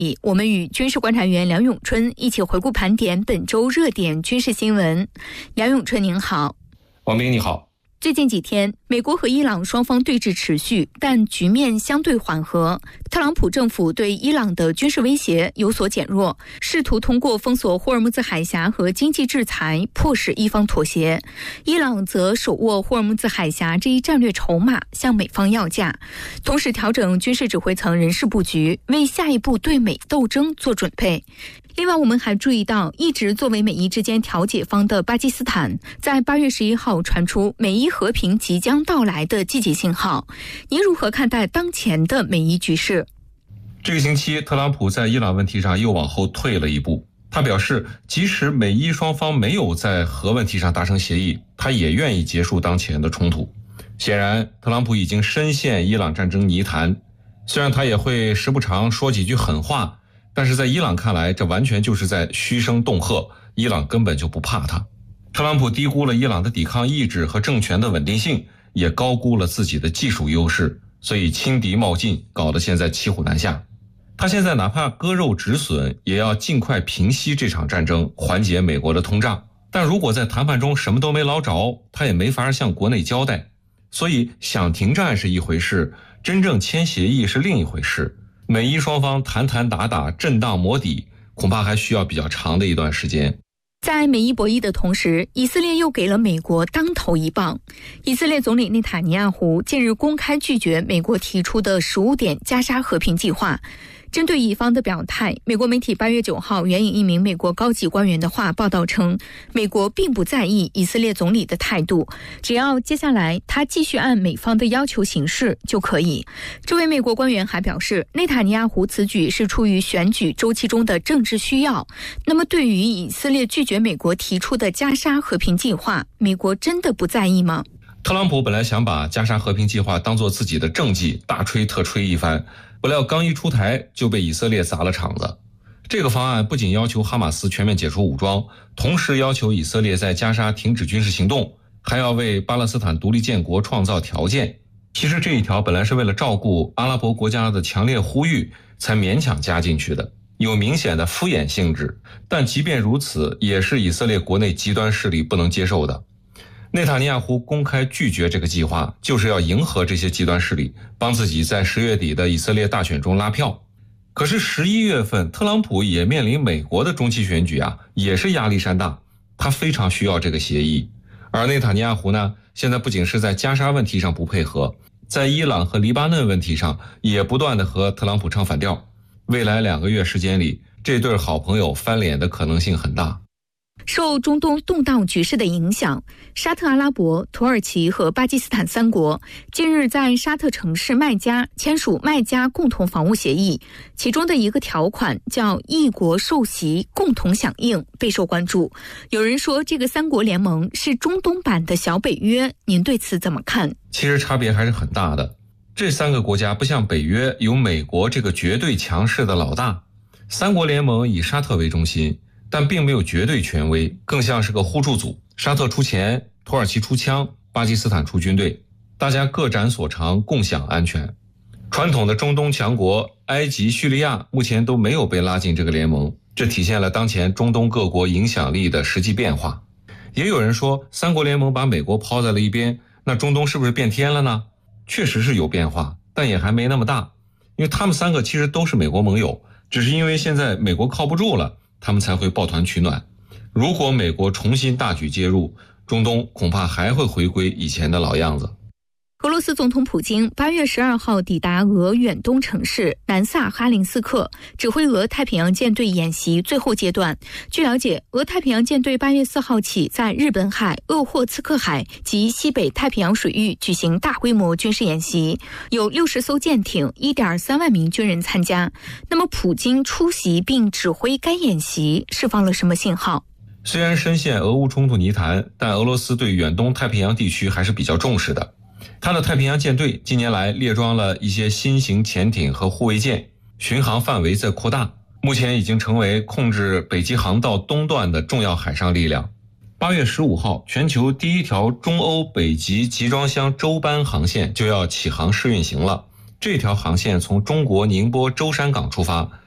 我们与军事观察员梁永春一起回顾盘点本周热点军事新闻。梁永春您好。 王斌你好。 最近几天，美国和伊朗双方对峙持续，但局面相对缓和。特朗普政府对伊朗的军事威胁有所减弱，试图通过封锁霍尔木兹海峡和经济制裁迫使伊方妥协。伊朗则手握霍尔木兹海峡这一战略筹码，向美方要价，同时调整军事指挥层人事布局，为下一步对美斗争做准备。另外，我们还注意到，一直作为美伊之间调解方的巴基斯坦，在8月11号传出美伊和平即将到来的积极信号。您如何看待当前的美伊局势？ 这个星期，特朗普在伊朗问题上又往后退了一步。他表示，即使美伊双方没有在核问题上达成协议，他也愿意结束当前的冲突。显然，特朗普已经深陷伊朗战争泥潭。虽然他也会时不常说几句狠话，但是在伊朗看来，这完全就是在嘘声恫吓，伊朗根本就不怕他。特朗普低估了伊朗的抵抗意志和政权的稳定性，也高估了自己的技术优势，所以轻敌冒进，搞得现在骑虎难下。他现在哪怕割肉止损，也要尽快平息这场战争，缓解美国的通胀。但如果在谈判中什么都没捞着，他也没法向国内交代。所以想停战是一回事，真正签协议是另一回事。美伊双方谈谈打打，震荡磨底，恐怕还需要比较长的一段时间。 在美伊博弈的同时，以色列又给了美国当头一棒。以色列总理内塔尼亚胡近日公开拒绝美国提出的15点加沙和平计划。针对以方的表态，美国媒体8月9号援引一名美国高级官员的话报道称，美国并不在意以色列总理的态度，只要接下来他继续按美方的要求行事就可以。这位美国官员还表示，内塔尼亚胡此举是出于选举周期中的政治需要。那么对于以色列拒绝美国提出的加沙和平计划，美国真的不在意吗？ 特朗普本来想把加沙和平计划当作自己的政绩，大吹特吹一番，不料刚一出台就被以色列砸了场子。这个方案不仅要求哈马斯全面解除武装，同时要求以色列在加沙停止军事行动，还要为巴勒斯坦独立建国创造条件。其实这一条本来是为了照顾阿拉伯国家的强烈呼吁才勉强加进去的，有明显的敷衍性质，但即便如此，也是以色列国内极端势力不能接受的。内塔尼亚胡公开拒绝这个计划，就是要迎合这些极端势力，帮自己在10月底的以色列大选中拉票。可是11月份，特朗普也面临美国的中期选举也是压力山大，他非常需要这个协议。而内塔尼亚胡呢，现在不仅是在加沙问题上不配合，在伊朗和黎巴嫩问题上也不断的和特朗普唱反调。未来2个月时间里，这对好朋友翻脸的可能性很大。 受中东动荡局势的影响，沙特阿拉伯、土耳其和巴基斯坦3国近日在沙特城市麦加签署麦加共同防务协议，其中的一个条款叫异国受袭共同响应，备受关注。有人说这个3国联盟是中东版的小北约，您对此怎么看？ 其实差别还是很大的。这3个国家不像北约有美国这个绝对强势的老大，3国联盟以沙特为中心，但并没有绝对权威，更像是个互助组。沙特出钱，土耳其出枪，巴基斯坦出军队，大家各展所长，共享安全。传统的中东强国埃及、叙利亚目前都没有被拉进这个联盟，这体现了当前中东各国影响力的实际变化。也有人说3国联盟把美国抛在了一边，那中东是不是变天了呢？确实是有变化，但也还没那么大，因为他们3个其实都是美国盟友，只是因为现在美国靠不住了，他们才会抱团取暖。如果美国重新大举介入，中东恐怕还会回归以前的老样子。 俄罗斯总统普京8月12号抵达俄远东城市南萨哈林斯克，指挥俄太平洋舰队演习最后阶段。据了解，俄太平洋舰队8月4号起在日本海、鄂霍次克海及西北太平洋水域举行大规模军事演习，有60艘舰艇、1.3万名军人参加。那么普京出席并指挥该演习，释放了什么信号？ 虽然深陷俄乌冲突泥潭，但俄罗斯对远东太平洋地区还是比较重视的。它的太平洋舰队近年来列装了一些新型潜艇和护卫舰，巡航范围在扩大，目前已经成为控制北极航道东段的重要海上力量。8月15号，全球第一条中欧北极集装箱舟班航线就要起航试运行了。这条航线从中国宁波舟山港出发，